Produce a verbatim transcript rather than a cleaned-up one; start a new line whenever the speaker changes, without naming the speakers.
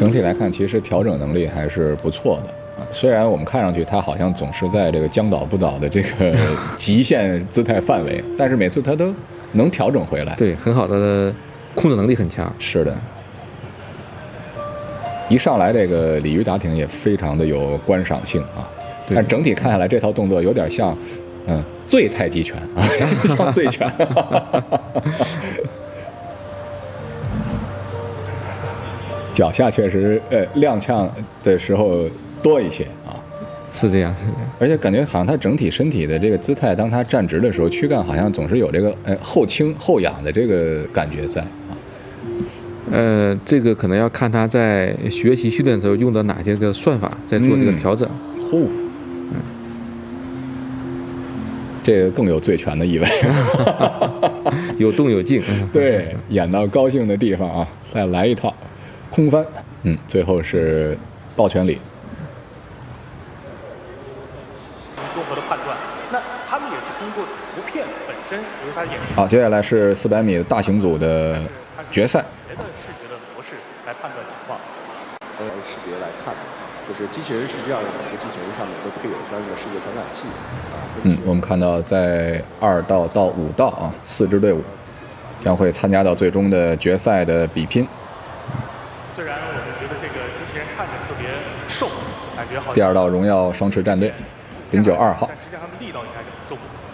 整体来看，其实调整能力还是不错的啊。虽然我们看上去他好像总是在这个将倒不倒的这个极限姿态范围，但是每次他都能调整回来。
对，很好的控制能力很强。
是的。一上来这个鲤鱼打挺也非常的有观赏性啊，但整体看下来这套动作有点像，嗯，醉太极拳啊，像醉拳。脚下确实呃踉跄的时候多一些啊，
是这样，是这样。
而且感觉好像他整体身体的这个姿态，当他站直的时候，躯干好像总是有这个呃后倾后仰的这个感觉在啊。
呃，这个可能要看他在学习训练的时候用的哪些个算法，在做这个调整。
呼、嗯，嗯，这个更有醉拳的意味，
有动有静。
对，演到高兴的地方啊，再来一套空翻，嗯，最后是抱拳礼。
综合的判断，那他们也是通过图片本身，比如他演。
好，接下来是四百米大型组的决赛。
别的视觉的模式来判断情况。
呃，视觉来看，就是机器人实际上每个机器人上面都配有相应的视觉传感器。啊，
嗯，我们看到在二道到五道啊，四支队伍将会参加到最终的决赛的比拼。
虽然我们觉得这个机器人看着特别瘦，感觉好像。
第二道荣耀双持战队，零九二号。
但实际上他们力道应该是很重的。